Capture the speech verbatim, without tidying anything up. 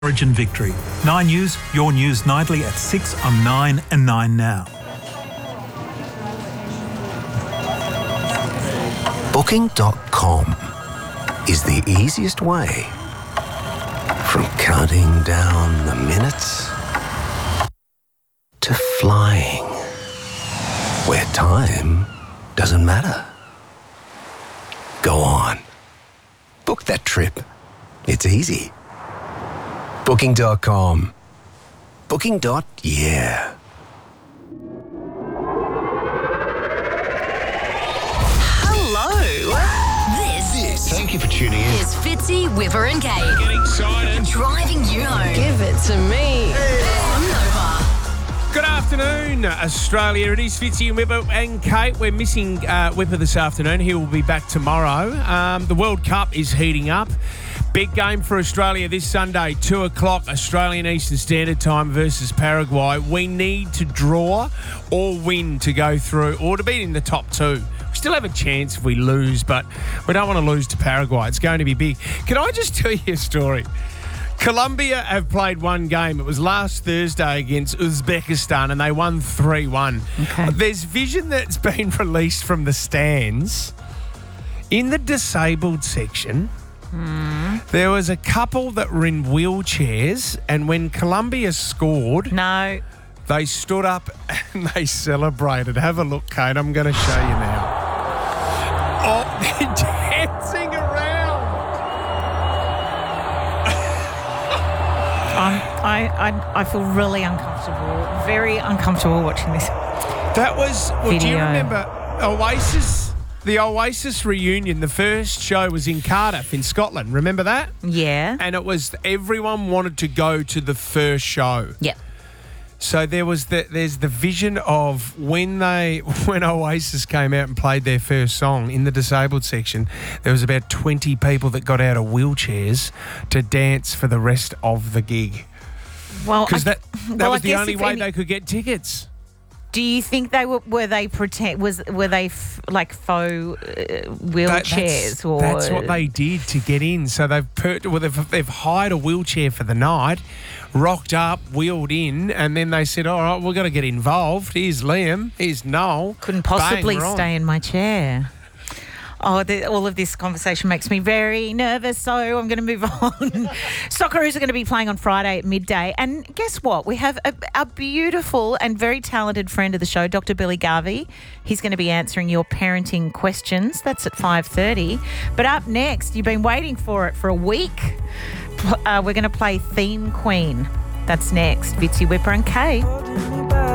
Origin victory. Nine News, your news nightly at six on nine and nine now. Booking dot com is the easiest way from counting down the minutes to flying where time doesn't matter. Go on. Book that trip. It's easy. Booking dot com. Booking. Yeah. Hello. This, This. Thank you for tuning in. is Fitzy, Whipper and Kate. Get excited. Driving you home. Give it to me. On Nova. Good afternoon, Australia. It is Fitzy and Whipper and Kate. We're missing uh, Whipper this afternoon. He will be back tomorrow. Um, the World Cup is heating up. Big game for Australia this Sunday, two o'clock Australian Eastern Standard Time versus Paraguay. We need to draw or win to go through or to be in the top two. We still have a chance if we lose, but we don't want to lose to Paraguay. It's going to be big. Can I just tell you a story? Colombia have played one game. It was last Thursday against Uzbekistan, and they won three one. Okay. There's vision that's been released from the stands. In the disabled section, there was a couple that were in wheelchairs, and when Colombia scored, No. they stood up and they celebrated. Have a look, Kate. I'm going to show you now. Oh, they're dancing around. I'm, I, I, I feel really uncomfortable, very uncomfortable watching this. That was, well, do you Video. remember Oasis? The Oasis reunion, the first show was in Cardiff in Scotland. Remember that? Yeah. And it was, everyone wanted to go to the first show. Yeah. So there was the, there's the vision of when they when Oasis came out and played their first song in the disabled section, there was about twenty people that got out of wheelchairs to dance for the rest of the gig. Well, Because I- that, that well, I was the guess only if way any- they could get tickets. Do you think they were were they pretend was were they f- like faux uh, That- wheelchairs that's, or that's what they did to get in. So they've per- well, they've, they've hired a wheelchair for the night, rocked up, wheeled in, and then they said, "All right, we've got to get involved. Here's Liam. Here's Noel. couldn't possibly Bang, we're on." stay in my chair? Oh, the, all of this conversation makes me very nervous, so I'm going to move on. Socceroos are going to be playing on Friday at midday. And guess what? We have a, a beautiful and very talented friend of the show, Doctor Billy Garvey. He's going to be answering your parenting questions. That's at five thirty. But up next, you've been waiting for it for a week. Uh, we're going to play Theme Queen. That's next. Fitzy, Whipper and Kate.